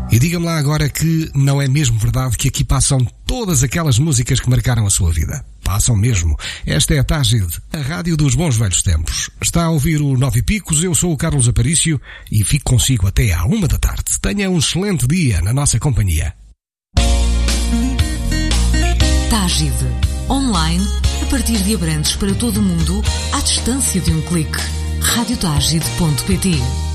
E diga-me lá agora que não é mesmo verdade que aqui passam todas aquelas músicas que marcaram a sua vida. Passam mesmo. Esta é a Tágide, a rádio dos bons velhos tempos. Está a ouvir o Nove Picos, eu sou o Carlos Aparício e fico consigo até à 1 da tarde. Tenha um excelente dia na nossa companhia. Tágide, online, a partir de Abrantes para todo o mundo, à distância de um clique. radiotágide.pt